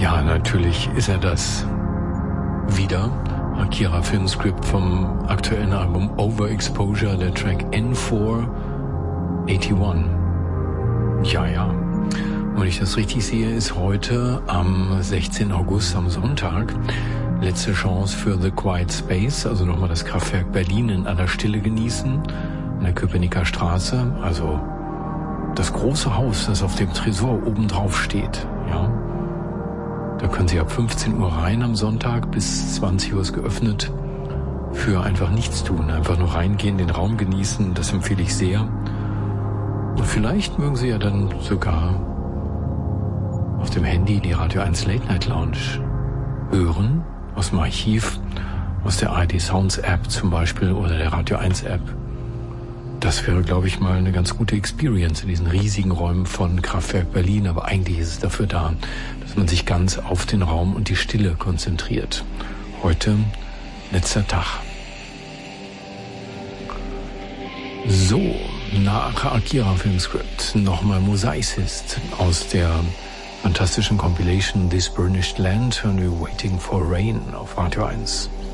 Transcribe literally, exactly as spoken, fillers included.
Ja, natürlich ist er das. Wieder Akira Filmscript vom aktuellen Album Overexposure, der Track N vier einundachtzig. Ja, ja. Und ich das richtig sehe, ist heute am sechzehnten August, am Sonntag, letzte Chance für The Quiet Space, also nochmal das Kraftwerk Berlin in aller Stille genießen, an der Köpenicker Straße, also das große Haus, das auf dem Tresor oben drauf steht, ja. Da können Sie ab fünfzehn Uhr rein am Sonntag, bis zwanzig Uhr ist geöffnet, für einfach nichts tun, einfach nur reingehen, den Raum genießen, das empfehle ich sehr. Und vielleicht mögen Sie ja dann sogar auf dem Handy die Radio eins Late Night Lounge hören, aus dem Archiv, aus der I D Sounds App zum Beispiel oder der Radio eins App. Das wäre, glaube ich, mal eine ganz gute Experience in diesen riesigen Räumen von Kraftwerk Berlin. Aber eigentlich ist es dafür da, dass man sich ganz auf den Raum und die Stille konzentriert. Heute letzter Tag. So, nach Akira Filmscript nochmal Mosaicist aus der fantastischen Compilation This Burnished Land hören wir Waiting for Rain auf Radio eins.